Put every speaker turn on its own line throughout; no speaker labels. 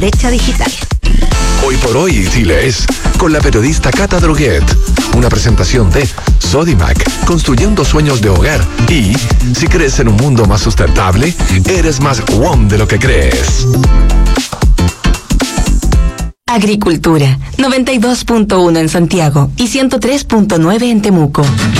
brecha digital.
Hoy por hoy, Chile es con la periodista Cata Droguet. Una presentación de Sodimac, construyendo sueños de hogar. Y si crees en un mundo más sustentable, eres más WOM de lo que crees.
Agricultura, 92.1 en Santiago y 103.9 en Temuco.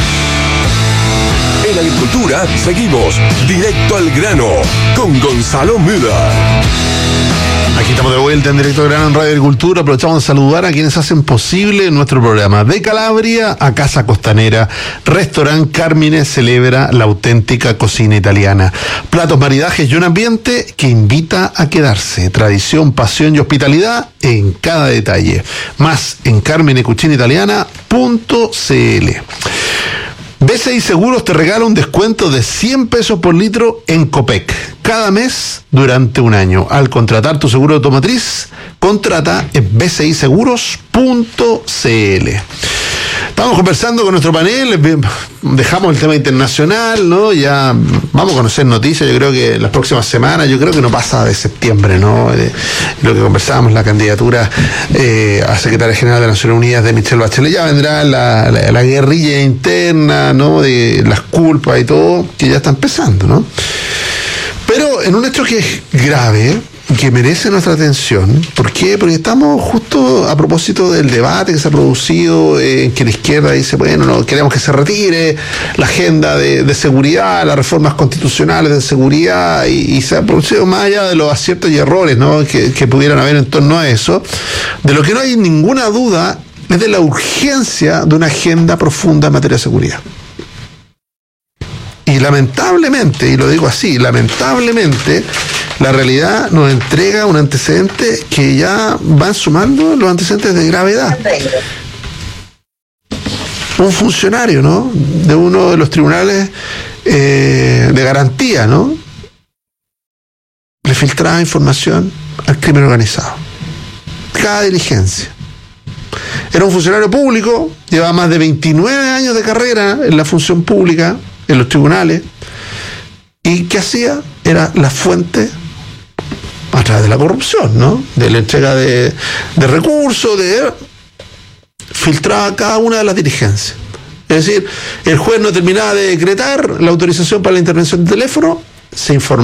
En Agricultura seguimos directo al grano con Gonzalo Müller.
Aquí estamos de vuelta en Directo al Grano en Radio Agricultura. Aprovechamos de saludar a quienes hacen posible nuestro programa. De Calabria a Casa Costanera, Restaurant Carmine celebra la auténtica cocina italiana. Platos, maridajes y un ambiente que invita a quedarse. Tradición, pasión y hospitalidad en cada detalle. Más en carminecucinaitaliana.cl. BCI Seguros te regala un descuento de 100 pesos por litro en Copec, cada mes durante un año. Al contratar tu seguro automotriz, contrata en bciseguros.cl. Estamos conversando con nuestro panel, dejamos el tema internacional, ¿no? Ya vamos a conocer noticias, yo creo que las próximas semanas, yo creo que no pasa de septiembre, ¿no? Lo que conversábamos, la candidatura a secretaria general de Naciones Unidas de Michelle Bachelet, ya vendrá la guerrilla interna, ¿no? De las culpas y todo, que ya está empezando, ¿no? Pero en un hecho que es grave, que merece nuestra atención. ¿Por qué? Porque estamos justo a propósito del debate que se ha producido, en que la izquierda dice, bueno, no queremos que se retire la agenda de seguridad, las reformas constitucionales de seguridad, y se ha producido más allá de los aciertos y errores, ¿no? que pudieran haber en torno a eso. De lo que no hay ninguna duda es de la urgencia de una agenda profunda en materia de seguridad. Y lamentablemente, y lo digo así, lamentablemente, la realidad nos entrega un antecedente que ya van sumando los antecedentes de gravedad. Un funcionario, ¿no?, de uno de los tribunales de garantía, ¿no?, le filtraba información al crimen organizado. Cada diligencia. Era un funcionario público, llevaba más de 29 años de carrera en la función pública, en los tribunales, y ¿qué hacía? Era la fuente a través de la corrupción, ¿no?, de la entrega de recursos, filtraba cada una de las diligencias. Es decir, el juez no terminaba de decretar la autorización para la intervención de teléfono, se informaba